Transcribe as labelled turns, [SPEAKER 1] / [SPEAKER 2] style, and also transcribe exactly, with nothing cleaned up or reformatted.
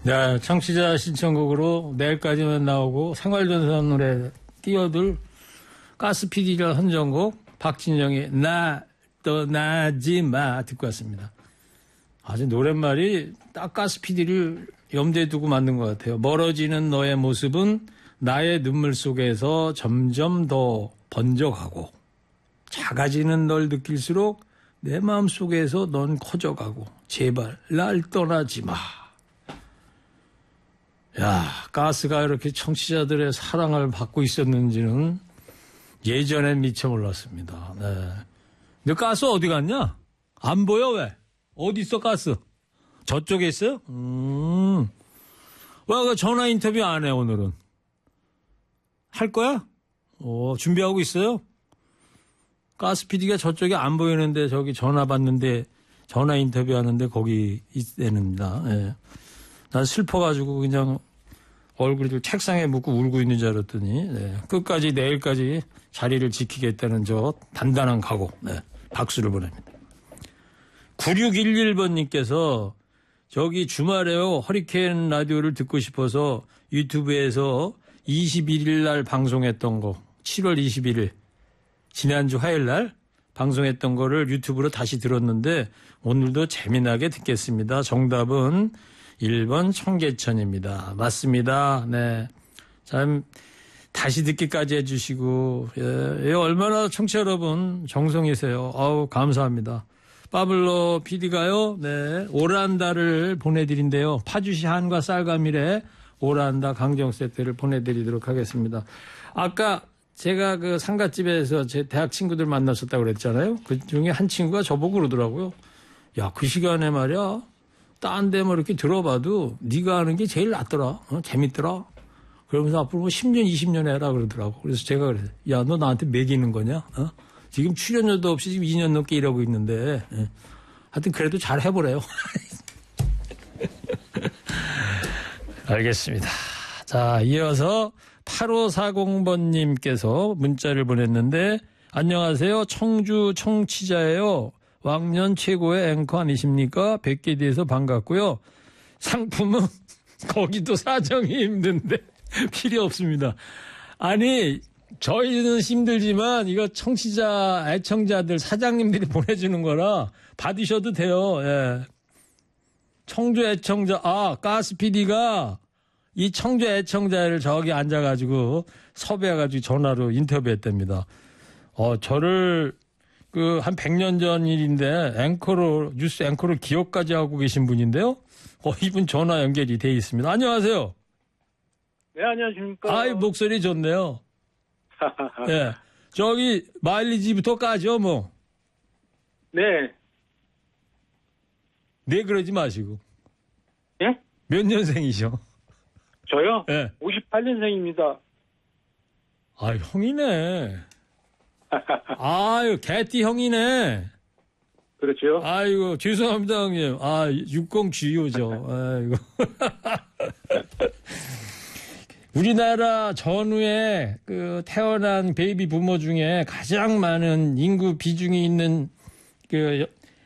[SPEAKER 1] 네, 청취자 신청곡으로 내일까지만 나오고 생활전선 노래 띄워둘 가스 피디가 선정곡 박진영의 나 떠나지 마 듣고 왔습니다. 아주 노랫말이 딱 가스 피디를 염두에 두고 만든 것 같아요. 멀어지는 너의 모습은 나의 눈물 속에서 점점 더 번져가고 작아지는 널 느낄수록 내 마음 속에서 넌 커져가고 제발 날 떠나지 마. 야, 가스가 이렇게 청취자들의 사랑을 받고 있었는지는 예전엔 미처 몰랐습니다. 네. 근데 가스 어디 갔냐? 안 보여, 왜? 어디 있어, 가스? 저쪽에 있어요? 음. 왜 전화 인터뷰 안 해, 오늘은? 할 거야? 어, 준비하고 있어요? 가스 피디가 저쪽에 안 보이는데 저기 전화 받는데 전화 인터뷰 하는데 거기 있답니다. 예. 난 슬퍼가지고 그냥 얼굴을 책상에 묻고 울고 있는 줄 알았더니 네. 끝까지 내일까지 자리를 지키겠다는 저 단단한 각오. 네. 박수를 보냅니다. 구육일일 번님께서 저기 주말에요. 허리케인 라디오를 듣고 싶어서 유튜브에서 이십일일 날 방송했던 거 칠월 이십일일 지난주 화요일 날 방송했던 거를 유튜브로 다시 들었는데 오늘도 재미나게 듣겠습니다. 정답은 일 번 청계천입니다. 맞습니다. 네. 참 다시 듣기까지 해주시고 예, 예, 얼마나 청취자 여러분 정성이세요. 아우 감사합니다. 파블로 피디가요. 네. 오란다를 보내드린대요. 파주시 한과 쌀가밀에 오란다 강정 세트를 보내드리도록 하겠습니다. 아까 제가 그 상가집에서 제 대학 친구들 만났었다고 그랬잖아요. 그 중에 한 친구가 저보고 그러더라고요. 야, 그 시간에 말이야. 딴 데 뭐 이렇게 들어봐도 네가 하는 게 제일 낫더라. 어? 재밌더라. 그러면서 앞으로 뭐 십 년, 이십 년 해라 그러더라고. 그래서 제가 그랬어요. 야, 너 나한테 매기는 거냐? 어? 지금 출연료도 없이 지금 이 년 넘게 일하고 있는데. 예. 하여튼 그래도 잘 해보래요. 알겠습니다. 자, 이어서 팔오사공 번님께서 문자를 보냈는데 안녕하세요. 청주 청취자예요. 왕년 최고의 앵커 아니십니까? 뵙게 돼서 반갑고요. 상품은 거기도 사정이 힘든데 필요 없습니다. 아니 저희는 힘들지만 이거 청취자 애청자들 사장님들이 보내주는 거라 받으셔도 돼요. 예. 청주 애청자 아 가스 피디가 이 청주 애청자를 저기 앉아가지고 섭외해가지고 전화로 인터뷰했답니다. 어 저를 그 한 백 년 전 일인데 앵커로 뉴스 앵커로 기억까지 하고 계신 분인데요. 어 이분 전화 연결이 돼 있습니다. 안녕하세요.
[SPEAKER 2] 네 안녕하십니까.
[SPEAKER 1] 아이 목소리 좋네요. 네 저기 마일리지부터 까죠 뭐.
[SPEAKER 2] 네.
[SPEAKER 1] 네 그러지 마시고.
[SPEAKER 2] 예?
[SPEAKER 1] 몇 년생이셔?
[SPEAKER 2] 저요?
[SPEAKER 1] 네.
[SPEAKER 2] 오십팔 년생입니다.
[SPEAKER 1] 아 형이네. 아유, 개띠 형이네.
[SPEAKER 2] 그렇죠.
[SPEAKER 1] 아이고, 죄송합니다, 형님. 아, 육십 지오죠. 아이고. 우리나라 전후에 그 태어난 베이비 부모 중에 가장 많은 인구 비중이 있는 그